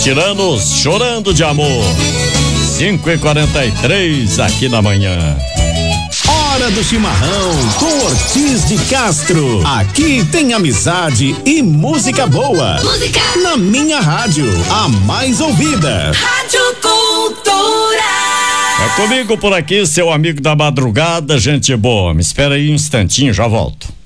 Os Tiranos chorando de amor. 5h43 aqui na manhã. Hora do chimarrão com Ortiz de Castro. Aqui tem amizade e música boa. Música na minha rádio, a mais ouvida. Rádio Cultura. É comigo por aqui, seu amigo da madrugada, gente boa. Me espera aí um instantinho, já volto.